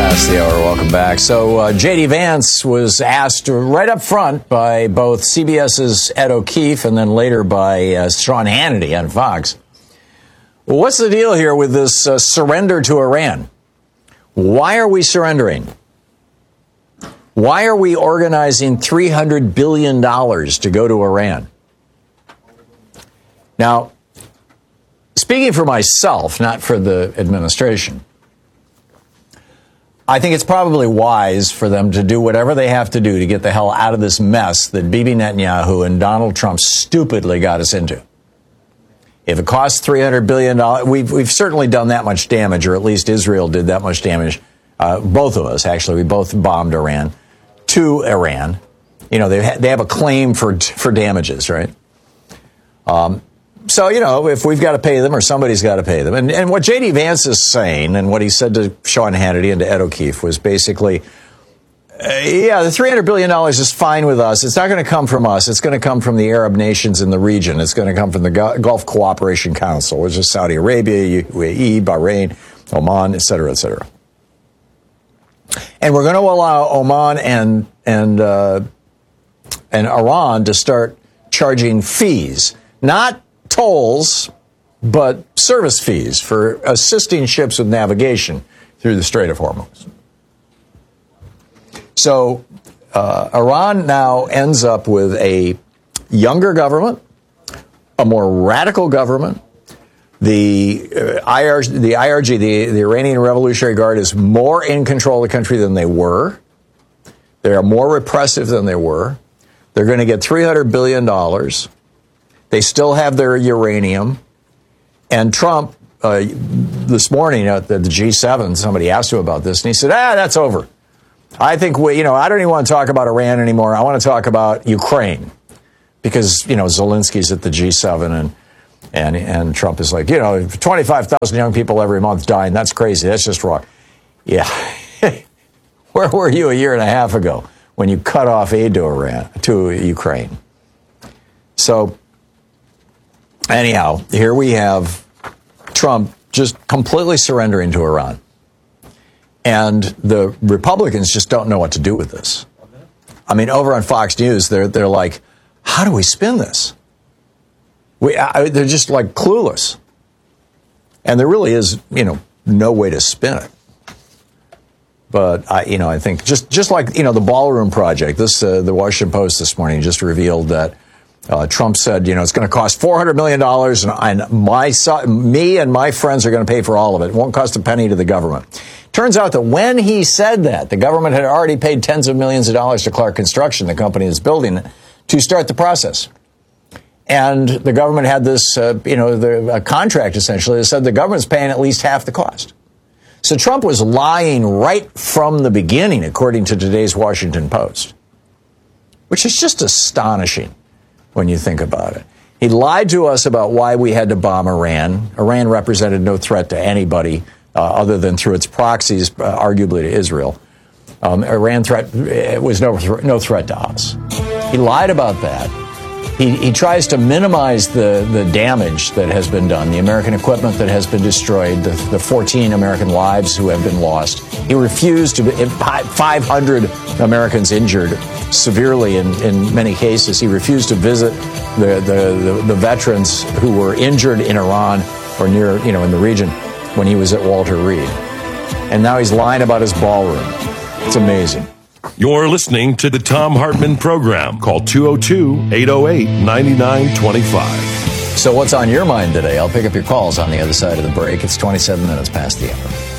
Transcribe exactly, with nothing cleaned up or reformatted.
Past the hour. Welcome back. So uh, J D. Vance was asked right up front by both CBS's Ed O'Keefe and then later by uh, Sean Hannity on Fox. Well, what's the deal here with this uh, surrender to Iran? Why are we surrendering? Why are we organizing three hundred billion dollars to go to Iran? Now, speaking for myself, not for the administration, I think it's probably wise for them to do whatever they have to do to get the hell out of this mess that Bibi Netanyahu and Donald Trump stupidly got us into. If it costs three hundred billion dollars, we've, we've certainly done that much damage, or at least Israel did that much damage. Uh, both of us, actually, we both bombed Iran, to Iran. You know, they, ha- they have a claim for, for damages, right? Um, So, you know, if we've got to pay them or somebody's got to pay them. And, and what J D. Vance is saying and what he said to Sean Hannity and to Ed O'Keefe was basically, uh, yeah, the three hundred billion dollars is fine with us. It's not going to come from us. It's going to come from the Arab nations in the region. It's going to come from the Gulf Cooperation Council, which is Saudi Arabia, U A E, Bahrain, Oman, et cetera, et cetera. And we're going to allow Oman and, and, uh, and Iran to start charging fees, not tolls, but service fees for assisting ships with navigation through the Strait of Hormuz. So uh, Iran now ends up with a younger government, a more radical government. The uh, I R, the I R G, the, the Iranian Revolutionary Guard, is more in control of the country than they were. They are more repressive than they were. They're going to get three hundred billion dollars. They still have their uranium. And Trump, uh, this morning at the G seven, somebody asked him about this, and he said, ah, that's over. I think we, you know, I don't even want to talk about Iran anymore. I want to talk about Ukraine. Because, you know, Zelensky's at the G seven, and and and Trump is like, you know, twenty-five thousand young people every month dying. That's crazy. That's just wrong. Yeah. Where were you a year and a half ago when you cut off aid to Iran, to Ukraine? So, anyhow, here we have Trump just completely surrendering to Iran. And the Republicans just don't know what to do with this. I mean, over on Fox News, they're they're like, how do we spin this? We I, they're just like clueless. And there really is, you know, no way to spin it. But I, you know, I think just just like, you know, the Ballroom Project, this uh, the Washington Post this morning just revealed that Uh, Trump said, you know, it's going to cost four hundred million dollars, and, and my son, me and my friends are going to pay for all of it. It won't cost a penny to the government. Turns out that when he said that, the government had already paid tens of millions of dollars to Clark Construction, the company that's building it, to start the process. And the government had this, uh, you know, the, a contract essentially that said the government's paying at least half the cost. So Trump was lying right from the beginning, according to today's Washington Post, which is just astonishing when you think about it. He lied to us about why we had to bomb Iran. Iran represented no threat to anybody uh, other than through its proxies, uh, arguably to Israel. Um, Iran threat it was no, th- no threat to us. He lied about that. He, he tries to minimize the, the damage that has been done, the American equipment that has been destroyed, the, the fourteen American lives who have been lost. He refused to, five hundred Americans injured severely in, in many cases. He refused to visit the, the, the, the veterans who were injured in Iran or near, you know, in the region when he was at Walter Reed. And now he's lying about his ballroom. It's amazing. You're listening to the Thom Hartmann Program. Call two oh two, eight oh eight, nine nine two five. So what's on your mind today? I'll pick up your calls on the other side of the break. It's twenty-seven minutes past the hour.